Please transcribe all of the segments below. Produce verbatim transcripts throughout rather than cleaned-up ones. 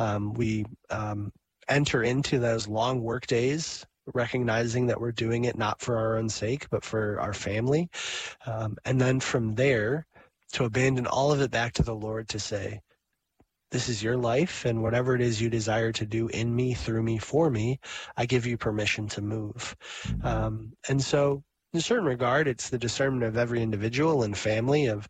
Um, we um, enter into those long work days, recognizing that we're doing it not for our own sake, but for our family. Um, and then from there, to abandon all of it back to the Lord to say, this is your life, and whatever it is you desire to do in me, through me, for me, I give you permission to move. Um, and so in a certain regard, it's the discernment of every individual and family of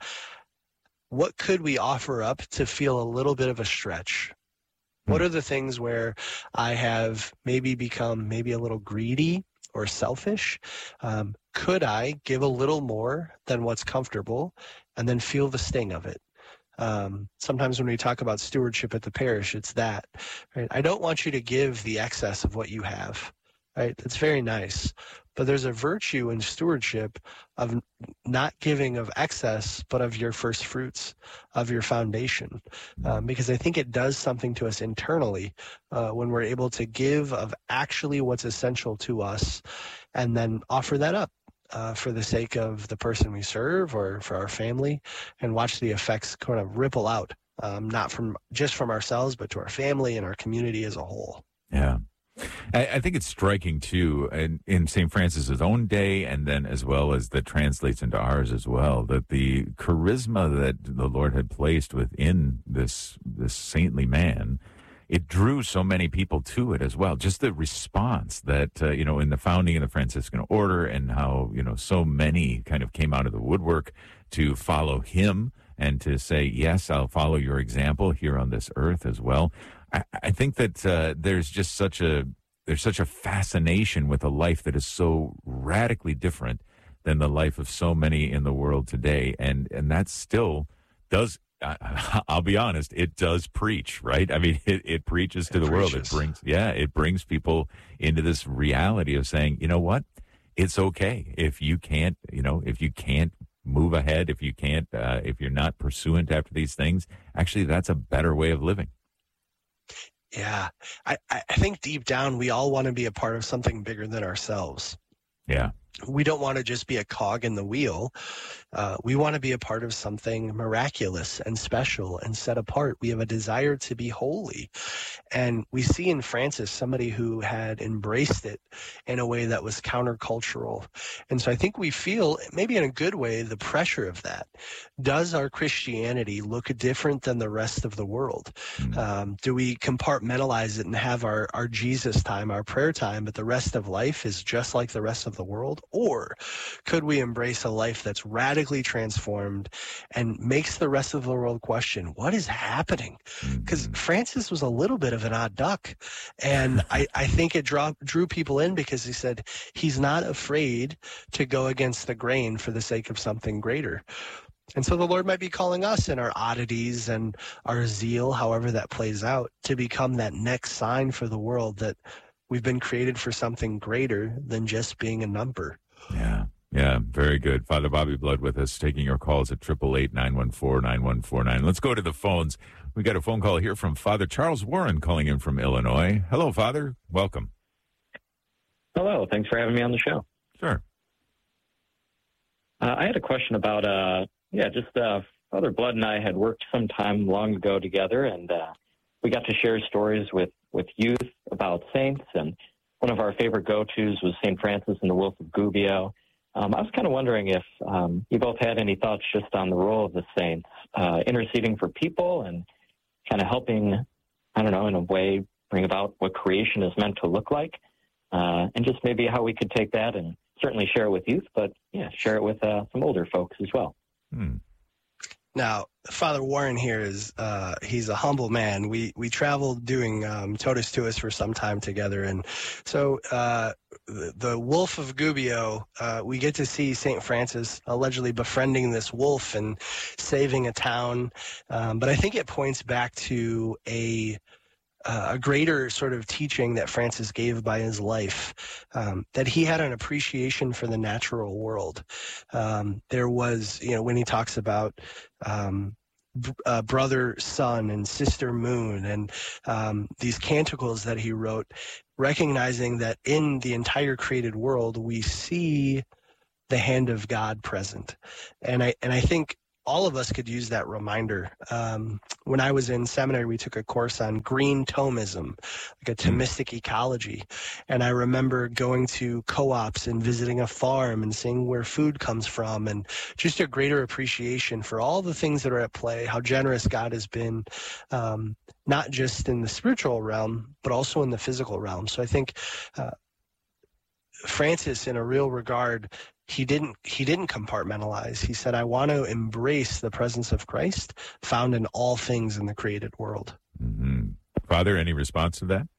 what could we offer up to feel a little bit of a stretch? What are the things where I have maybe become maybe a little greedy or selfish? Um, could I give a little more than what's comfortable and then feel the sting of it? Um, sometimes when we talk about stewardship at the parish, it's that, right? I don't want you to give the excess of what you have, right? That's very nice. But there's a virtue in stewardship of not giving of excess, but of your first fruits, of your foundation. Um, because I think it does something to us internally uh, when we're able to give of actually what's essential to us and then offer that up. Uh, for the sake of the person we serve or for our family, and watch the effects kind of ripple out, um, not from just from ourselves, but to our family and our community as a whole. Yeah. I, I think it's striking, too, in, in Saint Francis's own day, and then as well as that translates into ours as well, that the charisma that the Lord had placed within this this saintly man, it drew so many people to it as well. Just the response that, uh, you know, in the founding of the Franciscan order, and how, you know, so many kind of came out of the woodwork to follow him and to say, yes, I'll follow your example here on this earth as well. I, I think that uh, there's just such a, there's such a fascination with a life that is so radically different than the life of so many in the world today. And, and that still does, I'll be honest, it does preach, right? I mean, it, it preaches to it the preaches. world. It brings, yeah, it brings people into this reality of saying, you know what? It's okay if you can't, you know, if you can't move ahead, if you can't, uh, if you're not pursuant after these things, actually, that's a better way of living. Yeah. I, I think deep down, we all want to be a part of something bigger than ourselves. Yeah. We don't want to just be a cog in the wheel. Uh, we want to be a part of something miraculous and special and set apart. We have a desire to be holy. And we see in Francis somebody who had embraced it in a way that was countercultural. And so I think we feel, maybe in a good way, the pressure of that. Does our Christianity look different than the rest of the world? Mm-hmm. Um, do we compartmentalize it and have our, our Jesus time, our prayer time, but the rest of life is just like the rest of the world? Or could we embrace a life that's radically transformed and makes the rest of the world question, what is happening? Because Francis was a little bit of an odd duck. And I, I think it draw, drew people in because he said he's not afraid to go against the grain for the sake of something greater. And so the Lord might be calling us in our oddities and our zeal, however that plays out, to become that next sign for the world that we've been created for something greater than just being a number. Yeah, yeah, very good. Father Bobby Blood with us, taking your calls at eight eight eight, nine one four, nine one four nine. Let's go to the phones. We got a phone call here from Father Charles Warren calling in from Illinois. Hello, Father. Welcome. Hello. Thanks for having me on the show. Sure. Uh, I had a question about, uh, yeah, just uh, Father Blood and I had worked some time long ago together, and uh, we got to share stories with, with youth about saints, and one of our favorite go-tos was Saint Francis and the Wolf of Gubbio. Um, I was kind of wondering if um, you both had any thoughts just on the role of the saints, uh, interceding for people and kind of helping, I don't know, in a way, bring about what creation is meant to look like, uh, and just maybe how we could take that and certainly share it with youth, but, yeah, share it with uh, some older folks as well. Hmm. Now, Father Warren here is, uh, he's a humble man. We we traveled doing um, Totus Tuus for some time together. And so uh, the, the Wolf of Gubbio, uh, we get to see Saint Francis allegedly befriending this wolf and saving a town. Um, but I think it points back to a Uh, a greater sort of teaching that Francis gave by his life, um, that he had an appreciation for the natural world. Um, there was, you know, when he talks about um, b- uh, brother sun and sister moon and um, these canticles that he wrote, recognizing that in the entire created world, we see the hand of God present. And I, and I think all of us could use that reminder. Um, when I was in seminary, we took a course on green Thomism, like a Thomistic ecology. And I remember going to co-ops and visiting a farm and seeing where food comes from, and just a greater appreciation for all the things that are at play, how generous God has been, um, not just in the spiritual realm, but also in the physical realm. So I think uh, Francis, in a real regard, He didn't he didn't compartmentalize. He said, I want to embrace the presence of Christ found in all things in the created world. Mm-hmm. Father, any response to that?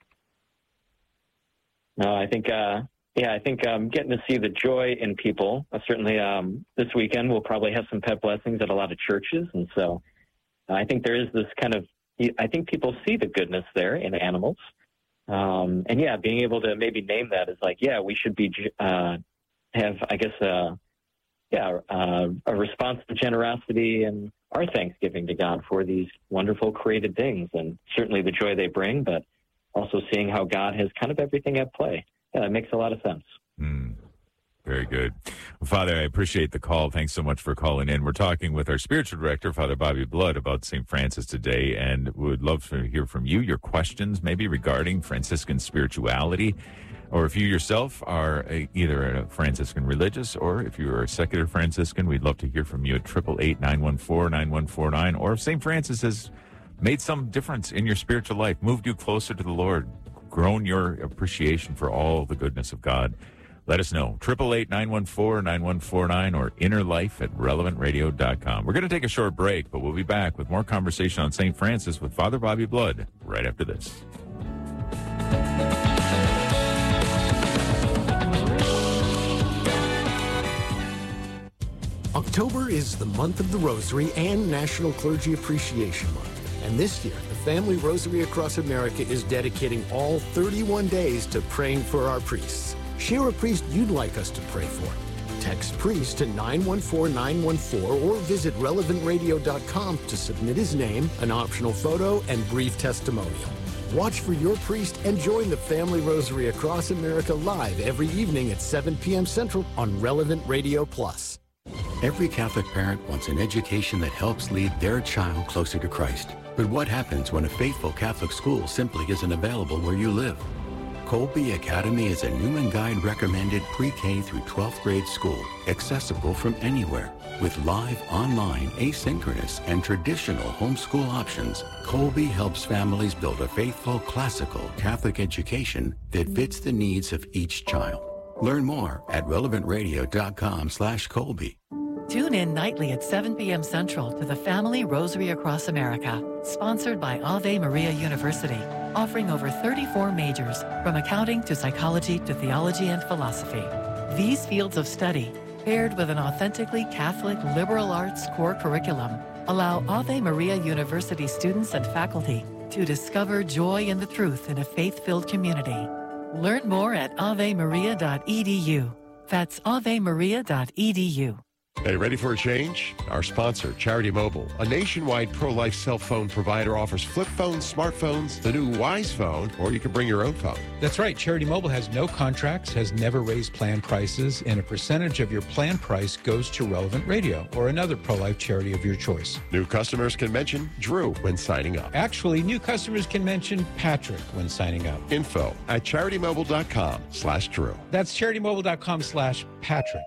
No, I think, uh, yeah, I think um, getting to see the joy in people. Uh, certainly um, this weekend we'll probably have some pet blessings at a lot of churches. And so uh, I think there is this kind of, I think people see the goodness there in animals. Um, and yeah, being able to maybe name that is like, yeah, we should be uh have, I guess, uh, yeah, uh, a response to generosity and our thanksgiving to God for these wonderful created things, and certainly the joy they bring, but also seeing how God has kind of everything at play. Yeah, that makes a lot of sense. Mm, very good. Well, Father, I appreciate the call. Thanks so much for calling in. We're talking with our spiritual director, Father Bobby Blood, about Saint Francis today, and would love to hear from you, your questions maybe regarding Franciscan spirituality. Or if you yourself are a, either a Franciscan religious, or if you are a secular Franciscan, we'd love to hear from you at eight eight eight, nine one four, nine one four nine. Or if Saint Francis has made some difference in your spiritual life, moved you closer to the Lord, grown your appreciation for all the goodness of God, let us know. eight eight eight, nine one four, nine one four nine or innerlife at relevant radio dot com. We're going to take a short break, but we'll be back with more conversation on Saint Francis with Father Bobby Blood right after this. October is the month of the Rosary and National Clergy Appreciation Month. And this year, the Family Rosary Across America is dedicating all thirty-one days to praying for our priests. Share a priest you'd like us to pray for. Text priest to nine one four nine one four or visit relevant radio dot com to submit his name, an optional photo, and brief testimonial. Watch for your priest and join the Family Rosary Across America live every evening at seven p.m. Central on Relevant Radio Plus. Every Catholic parent wants an education that helps lead their child closer to Christ. But what happens when a faithful Catholic school simply isn't available where you live? Colby Academy is a Newman Guide recommended pre-K through twelfth grade school, accessible from anywhere. With live, online, asynchronous, and traditional homeschool options, Colby helps families build a faithful, classical Catholic education that fits the needs of each child. Learn more at relevant radio dot com slash Colby. Tune in nightly at seven p.m. Central to the Family Rosary Across America, sponsored by Ave Maria University, offering over thirty-four majors, from accounting to psychology to theology and philosophy. These fields of study, paired with an authentically Catholic liberal arts core curriculum, allow Ave Maria University students and faculty to discover joy in the truth in a faith-filled community. Learn more at ave maria dot e d u. That's ave maria dot e d u. Hey, ready for a change? Our sponsor, Charity Mobile, a nationwide pro-life cell phone provider, offers flip phones, smartphones, the new Wise phone, or you can bring your own phone. That's right. Charity Mobile has no contracts, has never raised plan prices, and a percentage of your plan price goes to Relevant Radio or another pro-life charity of your choice. New customers can mention Drew when signing up. Actually, new customers can mention Patrick when signing up. Info at charity mobile dot com slash Drew. That's charity mobile dot com slash Patrick.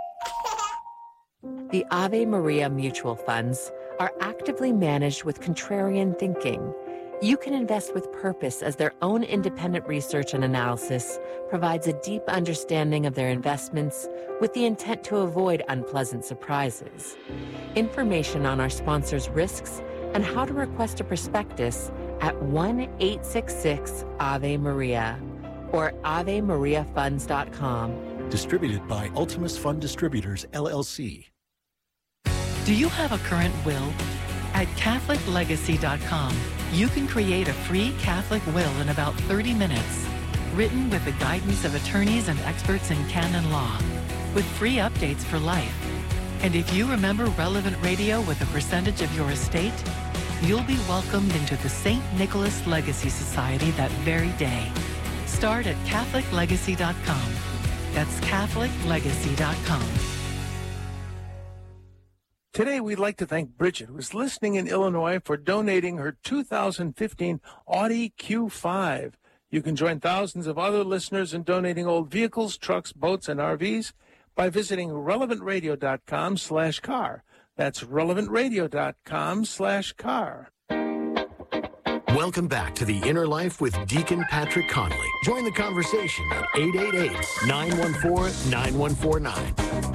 The Ave Maria mutual funds are actively managed with contrarian thinking. You can invest with purpose, as their own independent research and analysis provides a deep understanding of their investments with the intent to avoid unpleasant surprises. Information on our sponsors' risks and how to request a prospectus at one eight six six Ave Maria or ave maria funds dot com. Distributed by Ultimus Fund Distributors, L L C. Do you have a current will? At catholic legacy dot com, you can create a free Catholic will in about thirty minutes, written with the guidance of attorneys and experts in canon law, with free updates for life. And if you remember Relevant Radio with a percentage of your estate, you'll be welcomed into the Saint Nicholas Legacy Society that very day. Start at catholic legacy dot com. That's catholic legacy dot com. Today, we'd like to thank Bridget, who's listening in Illinois, for donating her two thousand fifteen Audi Q five. You can join thousands of other listeners in donating old vehicles, trucks, boats, and R Vs by visiting relevant radio dot com slash car. That's relevant radio dot com slash car. Welcome back to The Inner Life with Deacon Patrick Conley. Join the conversation at eight eight eight, nine one four, nine one four nine.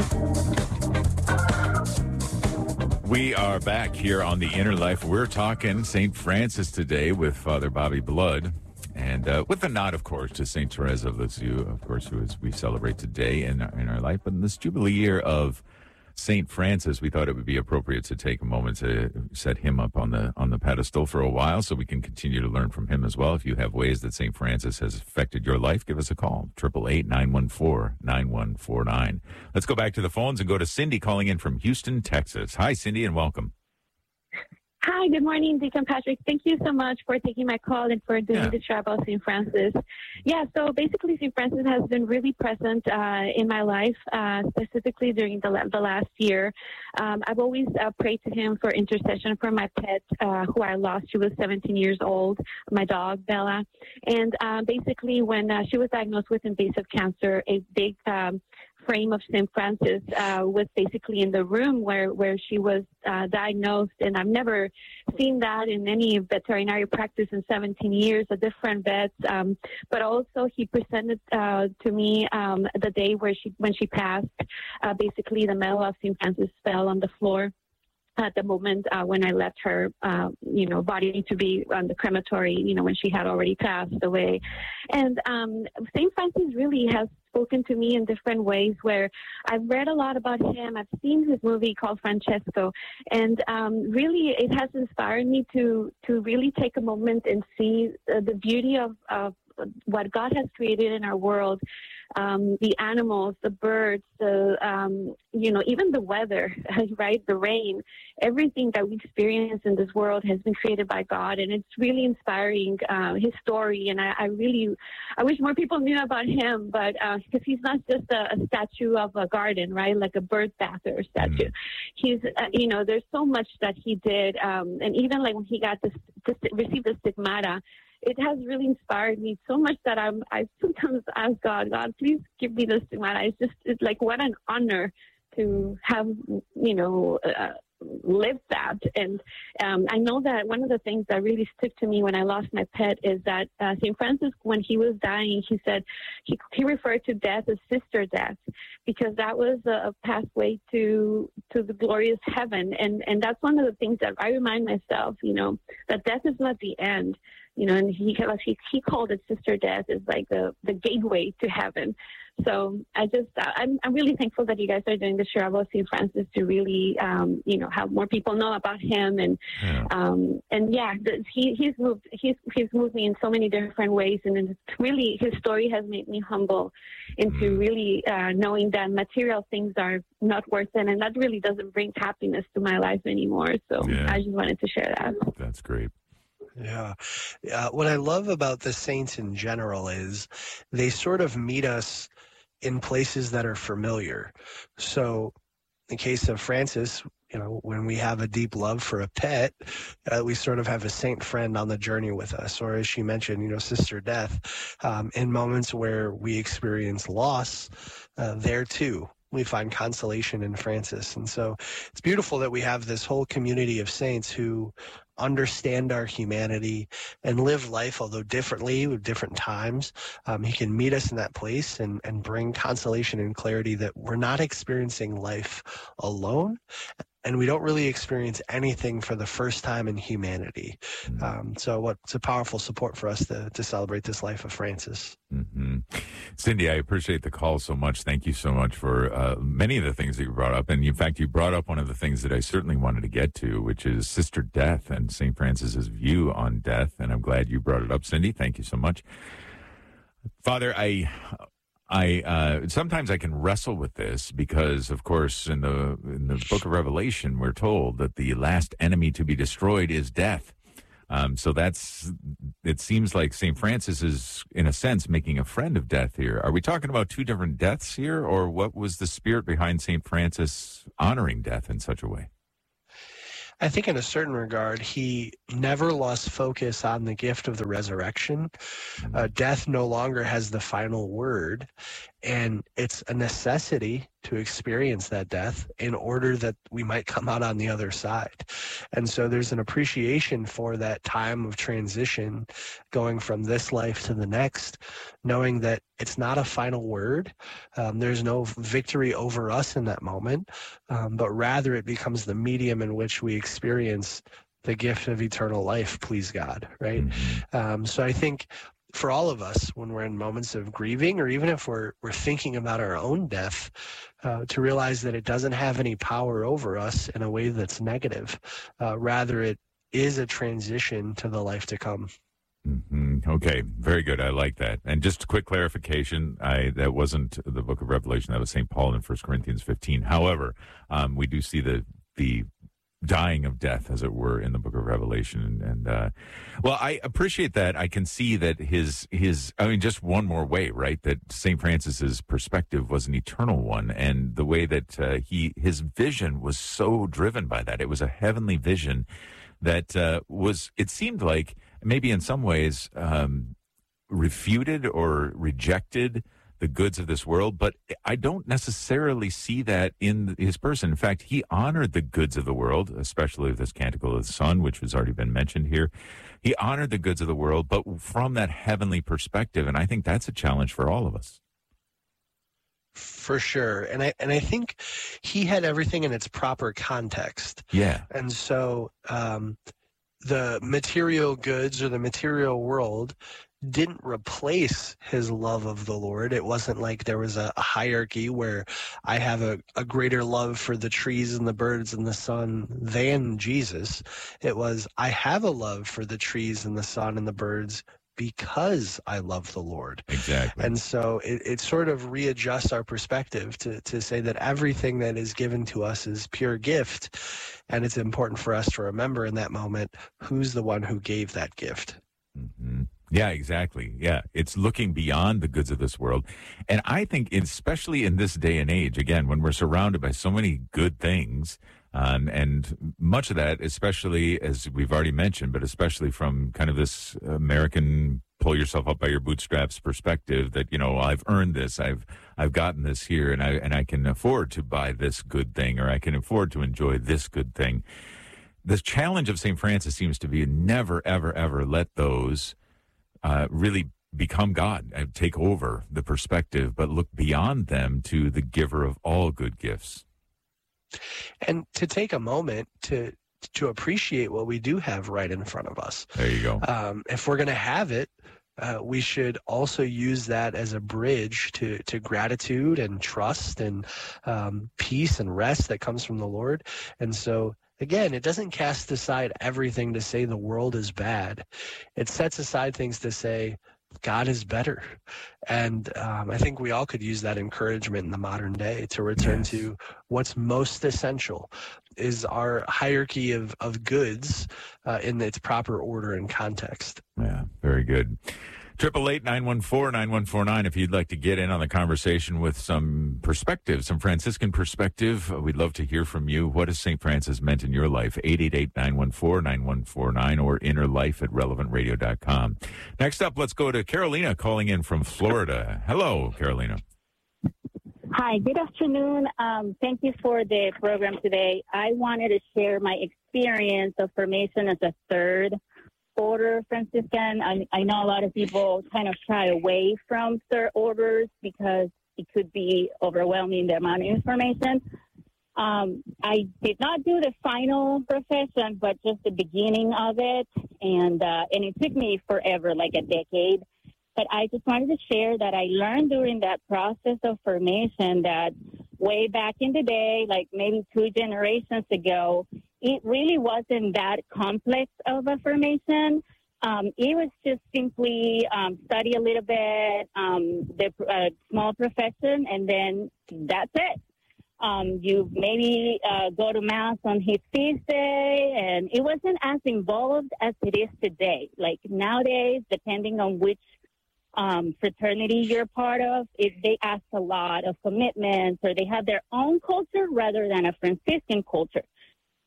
We are back here on The Inner Life. We're talking Saint Francis today with Father Bobby Blood. And uh, with a nod, of course, to Saint Therese of Lisieux, of course, who is we celebrate today in our, in our life. But in this Jubilee year of Saint Francis, we thought it would be appropriate to take a moment to set him up on the on the pedestal for a while so we can continue to learn from him as well. If you have ways that Saint Francis has affected your life, give us a call, eight eight eight, nine one four, nine one four nine. Let's go back to the phones and go to Cindy calling in from Houston, Texas. Hi, Cindy, and welcome. Hi, good morning, Deacon Patrick. Thank you so much for taking my call and for doing Yeah. the show about Saint Francis. Yeah, so basically Saint Francis has been really present uh, in my life, uh, specifically during the, the last year. Um, I've always uh, prayed to him for intercession for my pet, uh, who I lost. She was seventeen years old, my dog, Bella. And uh, basically when uh, she was diagnosed with invasive cancer, a big um, frame of Saint Francis uh, was basically in the room where, where she was uh, diagnosed. And I've never seen that in any veterinary practice in seventeen years, a different vets. Um, but also he presented uh, to me um, the day where she, when she passed, uh, basically the medal of Saint Francis fell on the floor at the moment uh, when I left her, uh, you know, body to be on the crematory, you know, when she had already passed away. And um, Saint Francis really has spoken to me in different ways where I've read a lot about him. I've seen his movie called Francesco. And um, really it has inspired me to, to really take a moment and see uh, the beauty of, of what God has created in our world. Um, the animals, the birds, the, um, you know, even the weather, right? The rain, everything that we experience in this world has been created by God. And it's really inspiring, uh, his story. And I, I really, I wish more people knew about him, but, uh, because he's not just a, a statue of a garden, right? Like a bird bather statue. He's, uh, you know, there's so much that he did. Um, and even like when he got to, to receive the stigmata, it has really inspired me so much that I'm, I sometimes ask God, God, please give me the stigmata. It's just, it's like, what an honor to have, you know, uh, lived that. And um, I know that one of the things that really stuck to me when I lost my pet is that uh, Saint Francis, when he was dying, he said, he, he referred to death as sister death, because that was a, a pathway to to the glorious heaven. And, and that's one of the things that I remind myself, you know, that death is not the end. You know, and he he, he called it sister death is like the, the gateway to heaven. So I just, I'm, I'm really thankful that you guys are doing the show about Saint Francis to really, um, you know, have more people know about him. And, Yeah. um, and yeah, the, he, he's moved, he's, he's moved me in so many different ways. And it's really, his story has made me humble into really uh, knowing that material things are not worth it. And that really doesn't bring happiness to my life anymore. So Yeah. I just wanted to share that. That's great. Yeah. Uh, what I love about the saints in general is they sort of meet us in places that are familiar. So in the case of Francis, you know, when we have a deep love for a pet, uh, we sort of have a saint friend on the journey with us. Or as she mentioned, you know, Sister Death, um, in moments where we experience loss, uh, there too, we find consolation in Francis. And so it's beautiful that we have this whole community of saints who understand our humanity and live life, although differently with different times. Um, he can meet us in that place and, and bring consolation and clarity that we're not experiencing life alone. And we don't really experience anything for the first time in humanity. Um, so what's a powerful support for us to, to celebrate this life of Francis. Mm-hmm. Cindy, I appreciate the call so much. Thank you so much for uh, many of the things that you brought up. And in fact, you brought up one of the things that I certainly wanted to get to, which is Sister Death and Saint Francis's view on death. And I'm glad you brought it up, Cindy. Thank you so much. Father, I... I uh, sometimes I can wrestle with this because, of course, in the in the book of Revelation, we're told that the last enemy to be destroyed is death. Um, so that's it seems like Saint Francis is, in a sense, making a friend of death here. Are we talking about two different deaths here, or what was the spirit behind Saint Francis honoring death in such a way? I think in a certain regard, he never lost focus on the gift of the resurrection. Uh, death no longer has the final word, and it's a necessity to experience that death in order that we might come out on the other side. And so there's an appreciation for that time of transition, going from this life to the next, knowing that it's not a final word. Um, there's no victory over us in that moment, um, but rather it becomes the medium in which we experience the gift of eternal life, please God, right? Mm-hmm. Um, so I think for all of us, when we're in moments of grieving, or even if we're we're thinking about our own death, uh, to realize that it doesn't have any power over us in a way that's negative. Uh, rather, it is a transition to the life to come. Mm-hmm. Okay, very good. I like that. And just a quick clarification, I that wasn't the book of Revelation. That was Saint Paul in First Corinthians fifteen. However, um, we do see the the dying of death, as it were, in the book of Revelation. And, uh, well, I appreciate that. I can see that his, his, I mean, just one more way, right? That Saint Francis's perspective was an eternal one. And the way that uh, he, his vision was so driven by that. It was a heavenly vision that uh, was, it seemed like maybe in some ways um, refuted or rejected the goods of this world, but I don't necessarily see that in his person. In fact, he honored the goods of the world, especially this Canticle of the Sun, which has already been mentioned here. He honored the goods of the world, but from that heavenly perspective, and I think that's a challenge for all of us. For sure. And I and I think he had everything in its proper context. Yeah. And so um, the material goods or the material world didn't replace his love of the Lord. It wasn't like there was a, a hierarchy where I have a, a greater love for the trees and the birds and the sun than Jesus. It was, I have a love for the trees and the sun and the birds because I love the Lord. Exactly. And so it, it sort of readjusts our perspective to, to say that everything that is given to us is pure gift. And it's important for us to remember in that moment, who's the one who gave that gift. Mm-hmm. Yeah, exactly. Yeah, it's looking beyond the goods of this world. And I think, especially in this day and age, again, when we're surrounded by so many good things, um, and much of that, especially as we've already mentioned, but especially from kind of this American pull yourself up by your bootstraps perspective that, you know, I've earned this, I've I've gotten this here, and I and I can afford to buy this good thing, or I can afford to enjoy this good thing. The challenge of Saint Francis seems to be never, ever, ever let those Uh, really become God, uh, take over the perspective, but look beyond them to the giver of all good gifts. And to take a moment to to appreciate what we do have right in front of us. There you go. Um, if we're going to have it, uh, we should also use that as a bridge to, to gratitude and trust and um, peace and rest that comes from the Lord. And so again, it doesn't cast aside everything to say the world is bad. It sets aside things to say God is better. And um, I think we all could use that encouragement in the modern day to return yes. to what's most essential is our hierarchy of, of goods uh, in its proper order and context. Yeah, very good. Triple eight nine one four nine one four nine. If you'd like to get in on the conversation with some perspective, some Franciscan perspective, we'd love to hear from you. What has Saint Francis meant in your life? eight eight eight nine one four nine one four nine or inner life at relevant radio dot com. Next up, let's go to Carolina calling in from Florida. Hello, Carolina. Hi, good afternoon. Um, thank you for the program today. I wanted to share my experience of formation as a third order Franciscan. I, I know a lot of people kind of shy away from third orders because it could be overwhelming, the amount of information. Um, I did not do the final profession, but just the beginning of it, and uh, and it took me forever, like a decade. But I just wanted to share that I learned during that process of formation that way back in the day, like maybe two generations ago, it really wasn't that complex of a formation. Um, it was just simply um, study a little bit, um, the uh, small profession, and then that's it. Um, you maybe uh, go to Mass on his feast day, and it wasn't as involved as it is today. Like nowadays, depending on which um, fraternity you're part of, if they ask a lot of commitments or they have their own culture rather than a Franciscan culture.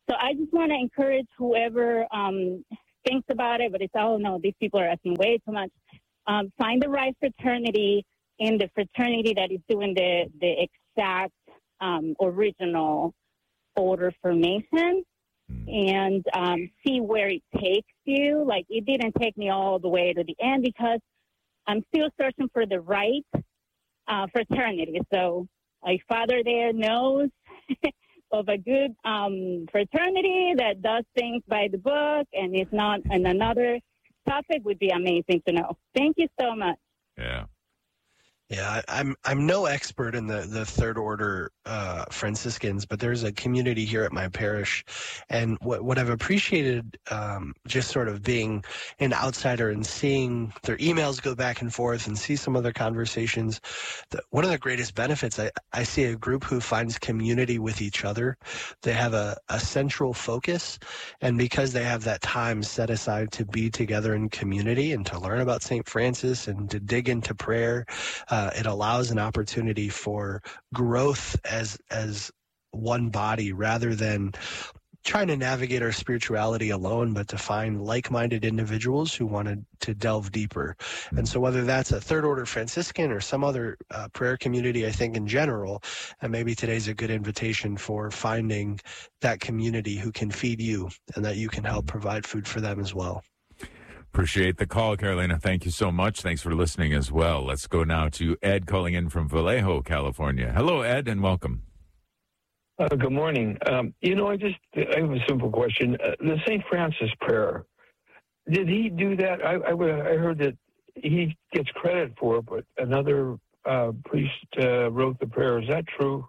So I just want to encourage whoever um, thinks about it, but it's, oh, no, these people are asking way too much. Um, find the right fraternity in the fraternity that is doing the, the exact um, original order formation and um, see where it takes you. Like, it didn't take me all the way to the end because I'm still searching for the right uh, fraternity. So a father there knows of a good um, fraternity that does things by the book and is not in another topic would be amazing to know. Thank you so much. Yeah. Yeah, I'm I'm no expert in the, the third order uh, Franciscans, but there's a community here at my parish, and what what I've appreciated, um, just sort of being an outsider and seeing their emails go back and forth and see some other conversations. The, one of the greatest benefits, I, I see a group who finds community with each other. They have a, a central focus, and because they have that time set aside to be together in community and to learn about Saint Francis and to dig into prayer. Uh, Uh, it allows an opportunity for growth as as one body rather than trying to navigate our spirituality alone, but to find like-minded individuals who wanted to delve deeper. And so whether that's a third order Franciscan or some other uh, prayer community, I think in general, and maybe today's a good invitation for finding that community who can feed you and that you can help provide food for them as well. Appreciate the call, Carolina. Thank you so much. Thanks for listening as well. Let's go now to Ed calling in from Vallejo, California. Hello, Ed, and welcome. Uh, good morning. Um, you know, I just I have a simple question. Uh, the Saint Francis prayer, did he do that? I, I, I heard that he gets credit for it, but another uh, priest uh, wrote the prayer. Is that true?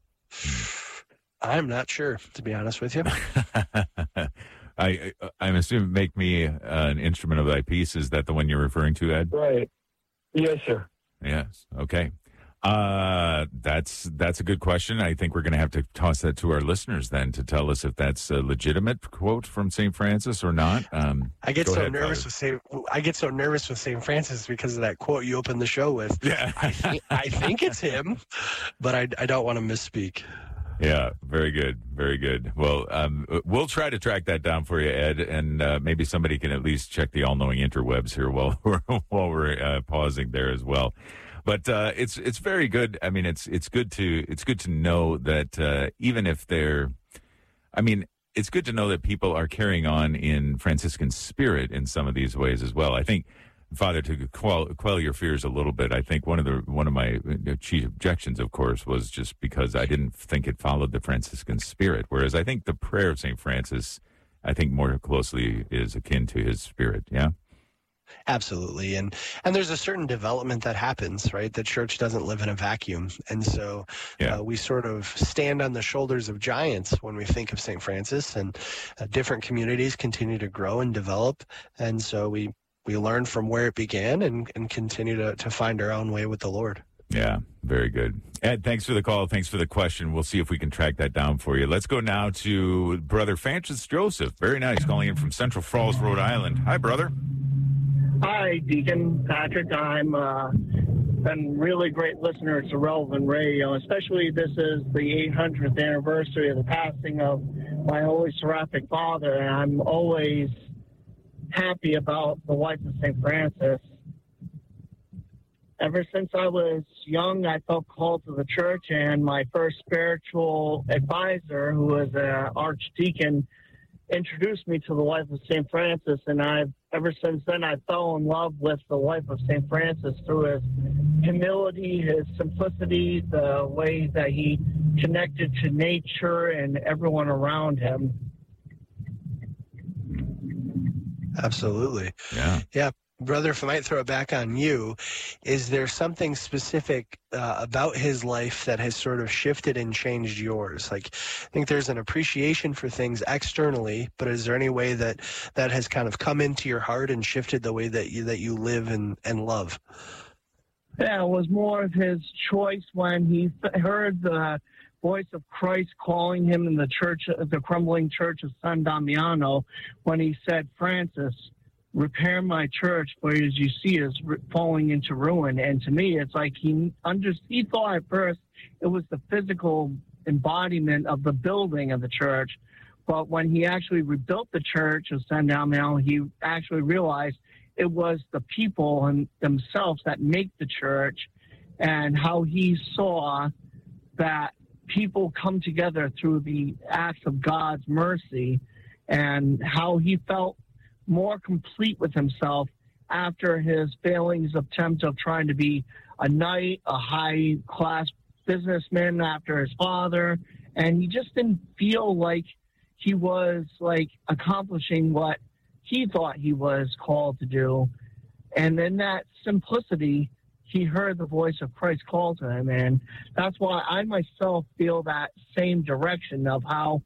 I'm not sure, to be honest with you. I, I'm assuming make me uh, an instrument of thy peace. Is that the one you're referring to, Ed? Right. Yes, sir. Yes. Okay. Uh, that's that's a good question. I think we're going to have to toss that to our listeners then to tell us if that's a legitimate quote from Saint Francis or not. Um, I get so ahead, nervous Father. with Saint I get so nervous with Saint Francis because of that quote you opened the show with. Yeah. I, th- I think it's him, but I, I don't want to misspeak. Yeah, very good, very good. Well, um, we'll try to track that down for you, Ed, and uh, maybe somebody can at least check the all-knowing interwebs here while we're while we're uh, pausing there as well. But uh, it's it's very good. I mean, it's it's good to it's good to know that uh, even if they're, I mean, it's good to know that people are carrying on in Franciscan spirit in some of these ways as well. I think, Father, to quell, quell your fears a little bit, I think one of the one of my chief objections, of course, was just because I didn't think it followed the Franciscan spirit. Whereas I think the prayer of Saint Francis, I think more closely is akin to his spirit. Yeah, absolutely. And and there's a certain development that happens, right? The church doesn't live in a vacuum, and so yeah. uh, we sort of stand on the shoulders of giants when we think of Saint Francis. And uh, different communities continue to grow and develop, and so we. We learn from where it began and, and continue to, to find our own way with the Lord. Yeah, very good. Ed, thanks for the call. Thanks for the question. We'll see if we can track that down for you. Let's go now to Brother Francis Joseph. Very nice. Calling in from Central Falls, Rhode Island. Hi, brother. Hi, Deacon Patrick. I'm uh, been really great listener to Relevant Radio, especially this is the eight hundredth anniversary of the passing of my Holy Seraphic Father, and I'm always happy about the life of Saint Francis. Ever since I was young, I felt called to the church, and my first spiritual advisor, who was an archdeacon, introduced me to the life of Saint Francis, and I've ever since then I fell in love with the life of Saint Francis through his humility, his simplicity, the way that he connected to nature and everyone around him. Absolutely. Yeah. Yeah. Brother, if I might throw it back on you, is there something specific uh, about his life that has sort of shifted and changed yours? Like, I think there's an appreciation for things externally, but is there any way that that has kind of come into your heart and shifted the way that you that you live and, and love? Yeah, it was more of his choice when he heard the voice of Christ calling him in the church, the crumbling church of San Damiano, when he said, Francis, repair my church, for as you see is falling into ruin. And to me, it's like he under, he thought at first it was the physical embodiment of the building of the church, But when he actually rebuilt the church of Sandown Mill, he actually realized it was the people and themselves that make the church, and how he saw that people come together through the acts of God's mercy, and how he felt more complete with himself after his failings attempt of trying to be a knight, a high-class businessman after his father, and he just didn't feel like he was like accomplishing what he thought he was called to do. And in that simplicity, he heard the voice of Christ call to him. And that's why I myself feel that same direction of how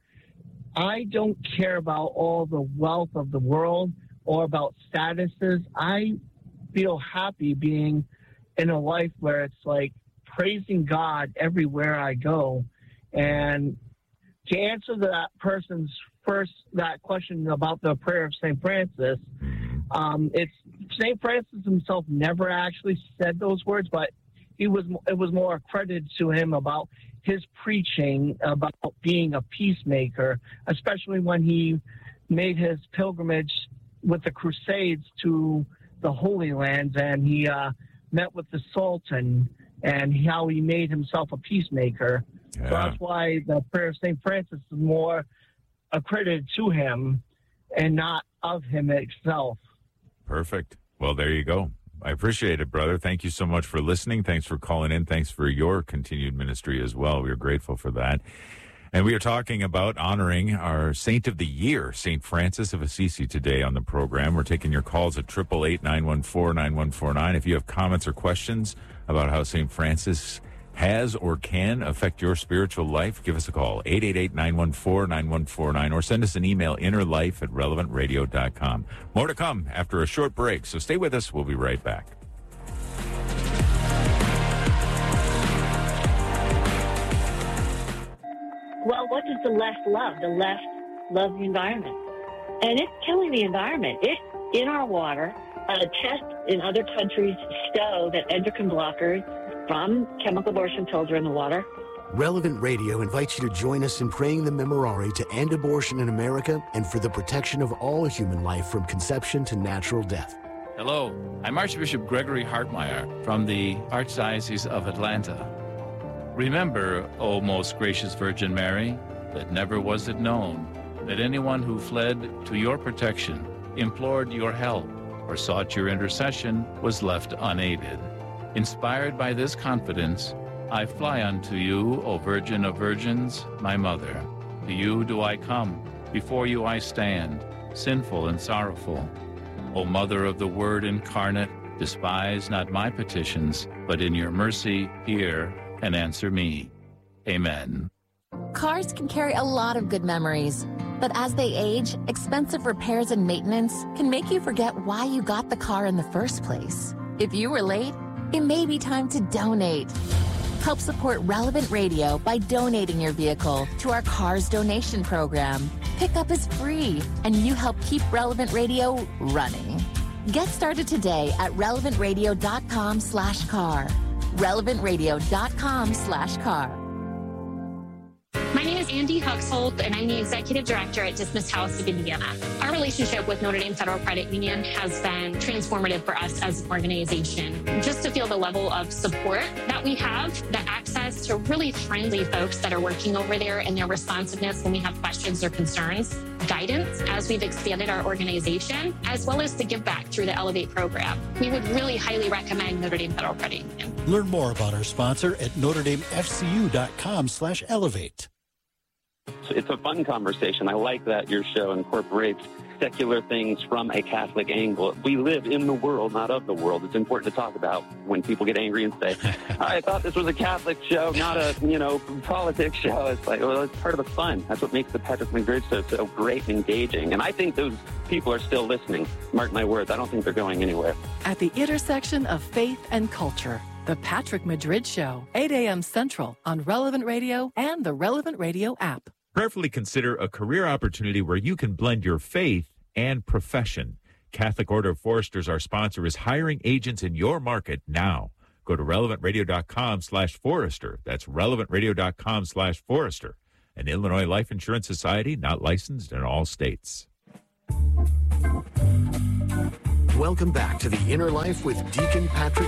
I don't care about all the wealth of the world or about statuses. I feel happy being in a life where it's like praising God everywhere I go. And to answer that person's first, that question about the prayer of Saint Francis, um, it's Saint Francis himself never actually said those words, but he was, it was more credited to him about his preaching about being a peacemaker, especially when he made his pilgrimage with the Crusades to the Holy Lands, and he uh, met with the Sultan, and how he made himself a peacemaker. Yeah. So that's why the prayer of Saint Francis is more accredited to him and not of him itself. Perfect. Well, there you go. I appreciate it, brother. Thank you so much for listening. Thanks for calling in. Thanks for your continued ministry as well. We are grateful for that. And we are talking about honoring our Saint of the Year, Saint Francis of Assisi, today on the program. We're taking your calls at eight eight eight, nine one four, nine one four nine. If you have comments or questions about how Saint Francis has or can affect your spiritual life, give us a call, eight eight eight, nine one four, nine one four nine, or send us an email, innerlife at relevant radio dot com. More to come after a short break, so stay with us. We'll be right back. Well, what does the left love? The left loves the environment. And it's killing the environment. It's in our water. Uh, tests in other countries show that endocrine blockers from chemical abortion pills are in the water. Relevant Radio invites you to join us in praying the Memorare to end abortion in America and for the protection of all human life from conception to natural death. Hello, I'm Archbishop Gregory Hartmeyer from the Archdiocese of Atlanta. Remember, O most gracious Virgin Mary, that never was it known that anyone who fled to your protection, implored your help, or sought your intercession was left unaided. Inspired by this confidence, I fly unto you, O Virgin of Virgins, my Mother. To you do I come, before you I stand, sinful and sorrowful. O Mother of the Word incarnate, despise not my petitions, but in your mercy hear and answer me. Amen. Cars can carry a lot of good memories, but as they age, expensive repairs and maintenance can make you forget why you got the car in the first place. If you were late, it may be time to donate. Help support Relevant Radio by donating your vehicle to our Cars Donation Program. Pickup is free, and you help keep Relevant Radio running. Get started today at relevant radio dot com slash car. relevant radio dot com slash car. My name is Andy Huxhold, and I'm the Executive Director at Dismissed House of Indiana. Our relationship with Notre Dame Federal Credit Union has been transformative for us as an organization. Just to feel the level of support that we have, the access to really friendly folks that are working over there, and their responsiveness when we have questions or concerns, guidance as we've expanded our organization, as well as the give back through the Elevate program. We would really highly recommend Notre Dame Federal Credit Union. Learn more about our sponsor at notre dame f c u dot com slash elevate. It's a fun conversation. I like that your show incorporates secular things from a Catholic angle. We live in the world, not of the world. It's important to talk about when people get angry and say, I thought this was a Catholic show, not a, you know, politics show. It's like, well, it's part of the fun. That's what makes the Patrick Madrid show so great and engaging. And I think those people are still listening. Mark my words. I don't think they're going anywhere. At the intersection of faith and culture, The Patrick Madrid Show, eight a.m. Central on Relevant Radio and the Relevant Radio app. Prayerfully consider a career opportunity where you can blend your faith and profession. Catholic Order of Foresters, our sponsor, is hiring agents in your market now. Go to relevant radio dot com slash forester. That's relevant radio dot com slash forester. an Illinois Life Insurance Society, not licensed in all states. Welcome back to The Inner Life with Deacon Patrick